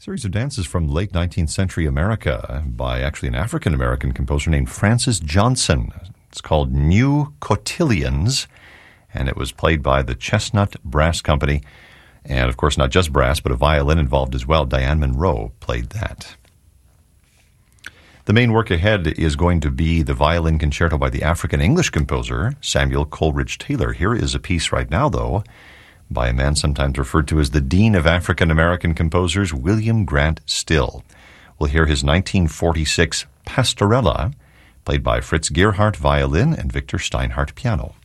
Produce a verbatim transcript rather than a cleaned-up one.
Series of dances from late nineteenth century America by actually an African-American composer named Francis Johnson. It's called New Cotillions, and it was played by the Chestnut Brass Company. And, of course, not just brass, but a violin involved as well. Diane Monroe played that. The main work ahead is going to be the violin concerto by the African-English composer Samuel Coleridge Taylor. Here is a piece right now, though, by a man sometimes referred to as the Dean of African-American Composers, William Grant Still. We'll hear his nineteen forty-six Pastorella, played by Fritz Gerhardt violin and Victor Steinhardt piano.